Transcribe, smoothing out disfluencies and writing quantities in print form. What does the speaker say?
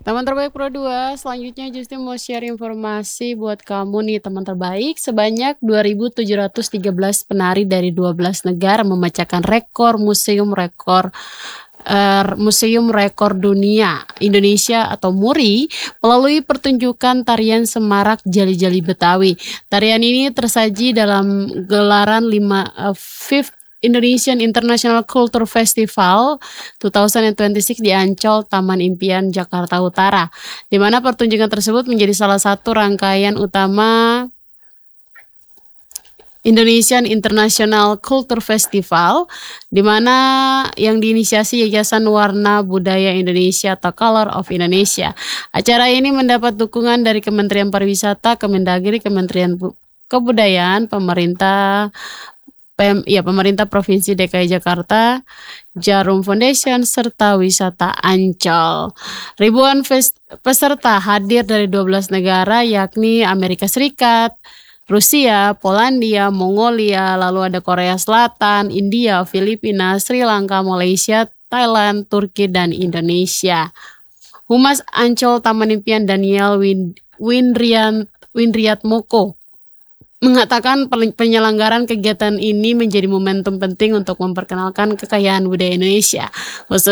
Teman terbaik Pro 2, selanjutnya Justin mau share informasi buat kamu nih teman terbaik. Sebanyak 2.713 penari dari 12 negara memecahkan museum rekor dunia Indonesia atau MURI melalui pertunjukan tarian Semarak Jali-Jali Betawi. Tarian ini tersaji dalam gelaran 5th Indonesian International Culture Festival 2026 di Ancol, Taman Impian, Jakarta Utara, di mana pertunjukan tersebut menjadi salah satu rangkaian utama Indonesian International Culture Festival, di mana yang diinisiasi Yayasan Warna Budaya Indonesia atau Color of Indonesia. Acara ini mendapat dukungan dari Kementerian Pariwisata, Kemendagri, Kementerian Kebudayaan, pemerintah Provinsi DKI Jakarta, Jarum Foundation, serta Wisata Ancol. Ribuan peserta hadir dari 12 negara yakni Amerika Serikat, Rusia, Polandia, Mongolia, lalu ada Korea Selatan, India, Filipina, Sri Lanka, Malaysia, Thailand, Turki, dan Indonesia. Humas Ancol Taman Impian Daniel Windriatmoko mengatakan penyelenggaraan kegiatan ini menjadi momentum penting untuk memperkenalkan kekayaan budaya Indonesia,